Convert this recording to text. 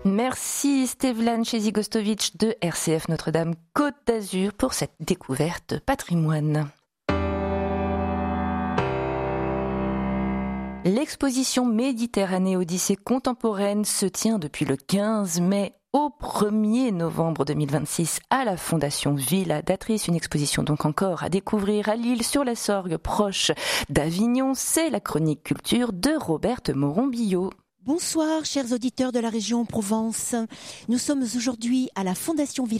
Merci Stevlan Chezigostovic de RCF Notre-Dame Côte d'Azur pour cette découverte patrimoine. L'exposition Méditerranée Odyssée contemporaine se tient depuis le 15 mai au 1er novembre 2026 à la Fondation Villa d'Atris. Une exposition donc encore à découvrir à Lille sur la Sorgue, proche d'Avignon. C'est la chronique culture de Roberte Moron-Billot. Bonsoir chers auditeurs de la région Provence. Nous sommes aujourd'hui à la Fondation Villa